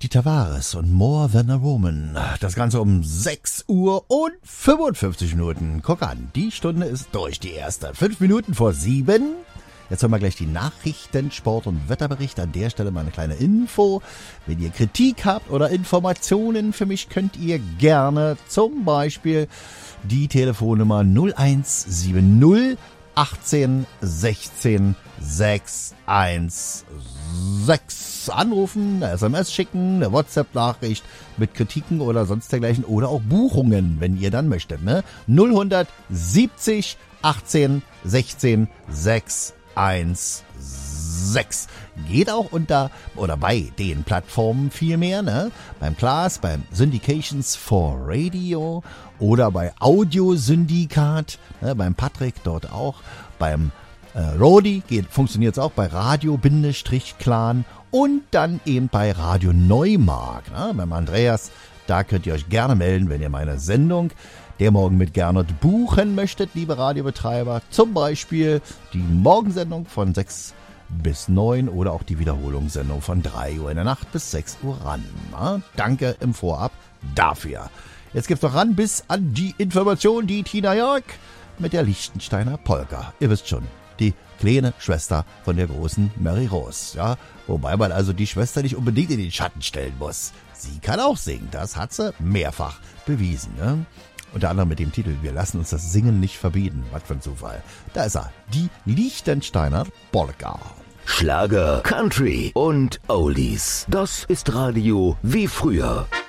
Die Tavares und More Than a Woman. Das Ganze um 6 Uhr und 55 Minuten. Guck an, die Stunde ist durch, die erste. 5 Minuten vor 7. Jetzt hören wir gleich die Nachrichten, Sport- und Wetterbericht. An der Stelle mal eine kleine Info. Wenn ihr Kritik habt oder Informationen für mich, könnt ihr gerne zum Beispiel die Telefonnummer 0170 18 16 616 anrufen, eine SMS schicken, eine WhatsApp-Nachricht mit Kritiken oder sonst dergleichen oder auch Buchungen, wenn ihr dann möchtet. Ne? 070 18 16 616. Geht auch unter oder bei den Plattformen viel mehr, ne? Beim Klaas, beim Syndications for Radio oder bei Audiosyndikat, ne? Beim Patrick dort auch, beim Rodi funktioniert es auch bei Radio-Clan und dann eben bei Radio Neumark, ne? Beim Andreas, da könnt ihr euch gerne melden, wenn ihr meine Sendung Der Morgen mit Gernot buchen möchtet, liebe Radiobetreiber. Zum Beispiel die Morgensendung von 6 bis 9 oder auch die Wiederholungssendung von 3 Uhr in der Nacht bis 6 Uhr ran. Na, danke im Vorab dafür. Jetzt gibt's noch ran bis an die Information, die Tina Jörg mit der Liechtensteiner Polka. Ihr wisst schon, die kleine Schwester von der großen Mary Rose. Ja? Wobei man also die Schwester nicht unbedingt in den Schatten stellen muss. Sie kann auch singen, das hat sie mehrfach bewiesen. Ne? Unter anderem mit dem Titel Wir lassen uns das Singen nicht verbieten. Was für ein Zufall. Da ist er, die Liechtensteiner Polka. Schlager, Country und Oldies. Das ist Radio wie früher.